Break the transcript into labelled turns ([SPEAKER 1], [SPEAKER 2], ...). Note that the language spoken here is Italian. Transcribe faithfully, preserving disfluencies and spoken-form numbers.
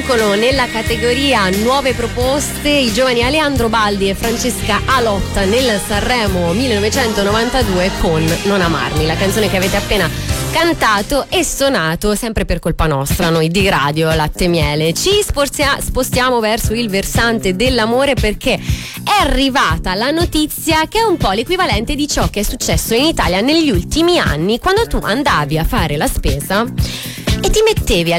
[SPEAKER 1] vincono nella categoria nuove proposte i giovani Aleandro Baldi e Francesca Alotta nel Sanremo millenovecentonovantadue con Non amarmi, la canzone che avete appena cantato e suonato sempre per colpa nostra, noi di Radio Latte Miele. Ci sporzia- spostiamo verso il versante dell'amore, perché è arrivata la notizia che è un po' l'equivalente di ciò che è successo in Italia negli ultimi anni, quando tu andavi a fare la spesa e ti mettevi